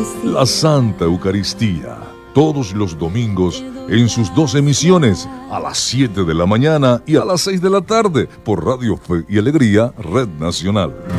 la Santa Eucaristía, todos los domingos en sus 2 emisiones, a las 7 de la mañana y a las 6 de la tarde, por Radio Fe y Alegría, Red Nacional.